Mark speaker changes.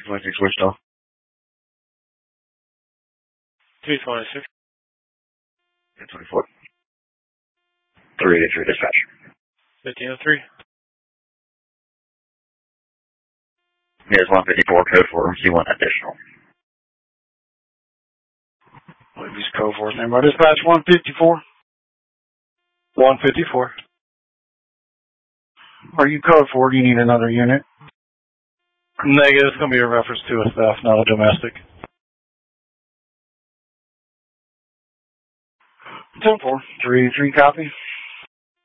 Speaker 1: 226 Wichita.
Speaker 2: 226.
Speaker 1: 224. 383 dispatch.
Speaker 2: 1503.
Speaker 1: Here's 154, code 4, C1 additional.
Speaker 3: Use code 4, stand by dispatch 154. 154. Are you code 4? Do you need another unit? Negative. It's going to be a reference to a theft, not a domestic. 10-4. 383 copy.